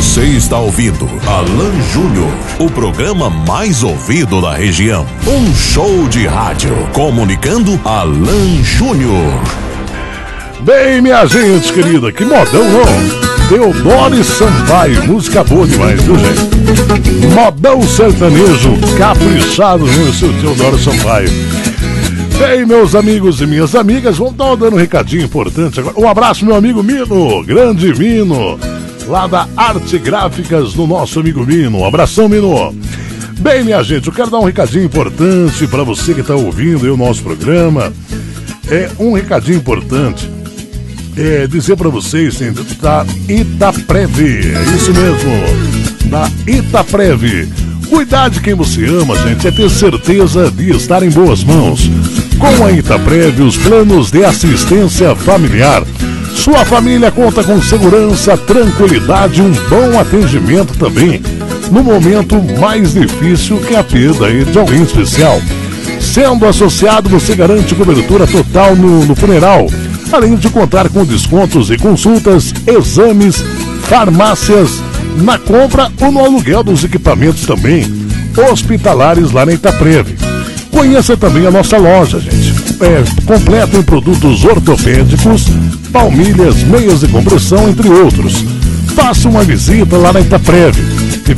Você está ouvindo Alan Júnior, o programa mais ouvido da região. Um show de rádio comunicando Alan Júnior. Bem, minha gente querida, que modão, não? Teodoro Sampaio, música boa demais, viu, gente? Modão sertanejo, caprichado no seu Teodoro Sampaio. Bem, meus amigos e minhas amigas, vamos dar dando um recadinho importante agora. Um abraço, meu amigo Mino, grande Mino, lá da Arte Gráficas do nosso amigo Mino. Um abração, Mino. Bem, minha gente, eu quero dar um recadinho importante para você que está ouvindo aí o nosso programa. É um recadinho importante. Dizer para vocês da Itaprev, é isso mesmo, da Itaprev. Cuidar de quem você ama, gente, é ter certeza de estar em boas mãos. Com a Itaprev, os planos de assistência familiar. Sua família conta com segurança, tranquilidade e um bom atendimento também, no momento mais difícil que a perda de alguém especial. Sendo associado, você garante cobertura total no funeral, além de contar com descontos e consultas, exames, farmácias, na compra ou no aluguel dos equipamentos também hospitalares lá na Itaprev. Conheça também a nossa loja, gente. Completa em produtos ortopédicos, palmilhas, meias de compressão, entre outros. Faça uma visita lá na Itaprev.